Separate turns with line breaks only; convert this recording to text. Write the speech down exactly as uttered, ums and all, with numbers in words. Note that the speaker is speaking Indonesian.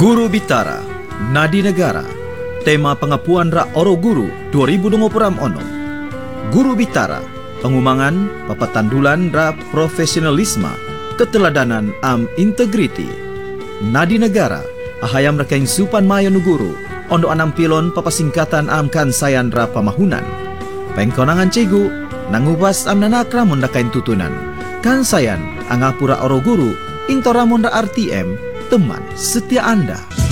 Guru Bitara, Nadi Negara, tema pengapuan Ra Oro Guru dua ribu dua puluh ono. Guru Bitara, pengumangan, papatandulan Ra profesionalisme, keteladanan am integriti. Nadi Negara, ahayam rekain supan mayo nuguru, ondo anam pilon papasingkatan am kansayan Ra pamahunan. Pengkonangan cegu, nangubas am nanakramun rakain tutunan. Kansayan, angapura Oro Guru, intoramon Ra R T M, teman setia Anda.